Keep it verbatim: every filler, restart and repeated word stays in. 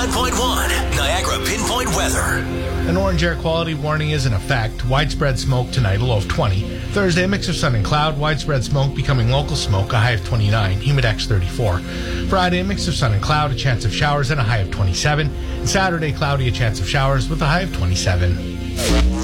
nine point one, Niagara Pinpoint Weather. An orange air quality warning is in effect. Widespread smoke tonight, a low of twenty. Thursday, a mix of sun and cloud. Widespread smoke becoming local smoke, a high of twenty-nine. Humidex thirty-four. Friday, a mix of sun and cloud, a chance of showers, and a high of twenty-seven. And Saturday, cloudy, a chance of showers with a high of twenty-seven.